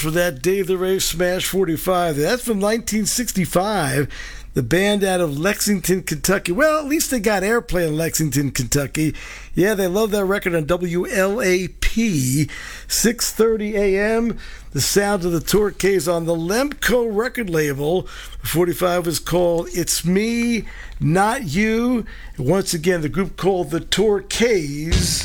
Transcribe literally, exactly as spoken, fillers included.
For that Dave the Rave Smash forty-five. That's from nineteen sixty-five. The band out of Lexington, Kentucky. Well, at least they got airplay in Lexington, Kentucky. Yeah, they love that record on W L A P. six thirty a.m. The sound of the Torquays on the Lemco record label. forty-five was called It's Me, Not You. Once again, the group called the Torquays.